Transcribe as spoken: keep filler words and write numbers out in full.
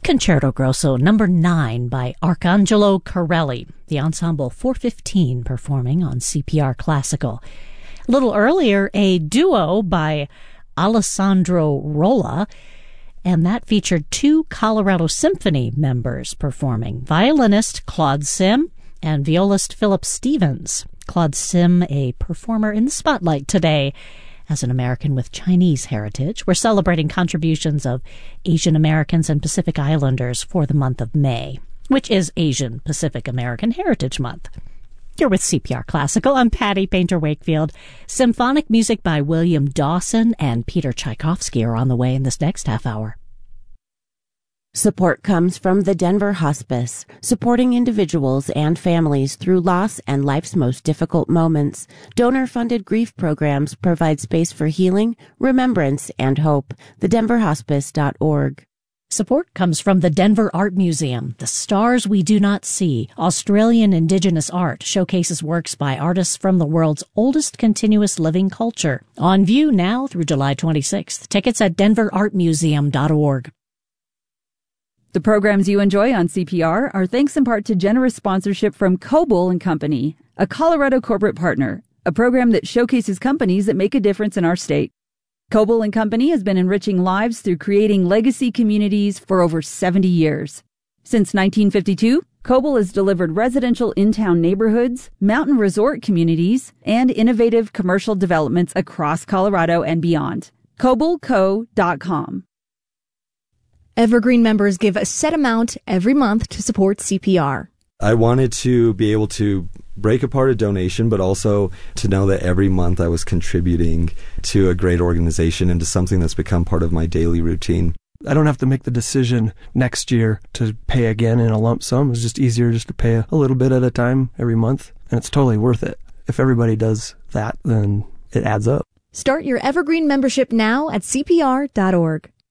Concerto Grosso number nine by Arcangelo Corelli, the Ensemble four fifteen performing on C P R Classical. A little earlier, a duo by Alessandro Rolla, and that featured two Colorado Symphony members performing, violinist Claude Sim and violist Philip Stevens. Claude Sim, a performer in the spotlight today as an American with Chinese heritage. We're celebrating contributions of Asian Americans and Pacific Islanders for the month of May, which is Asian Pacific American Heritage Month. You're with C P R Classical. I'm Patty Painter Wakefield. Symphonic music by William Dawson and Peter Tchaikovsky are on the way in this next half hour. Support comes from the Denver Hospice, supporting individuals and families through loss and life's most difficult moments. Donor-funded grief programs provide space for healing, remembrance, and hope. the denver hospice dot org. Support comes from the Denver Art Museum. The Stars We Do Not See, Australian Indigenous art, showcases works by artists from the world's oldest continuous living culture. On view now through July twenty-sixth. Tickets at denver art museum dot org. The programs you enjoy on C P R are thanks in part to generous sponsorship from Coble and Company, a Colorado corporate partner, a program that showcases companies that make a difference in our state. Coble and Company has been enriching lives through creating legacy communities for over seventy years. Since nineteen fifty-two, Coble has delivered residential in-town neighborhoods, mountain resort communities, and innovative commercial developments across Colorado and beyond. coble co dot com. Evergreen members give a set amount every month to support C P R. I wanted to be able to break apart a donation, but also to know that every month I was contributing to a great organization and to something that's become part of my daily routine. I don't have to make the decision next year to pay again in a lump sum. It's just easier just to pay a little bit at a time every month, and it's totally worth it. If everybody does that, then it adds up. Start your Evergreen membership now at C P R dot org.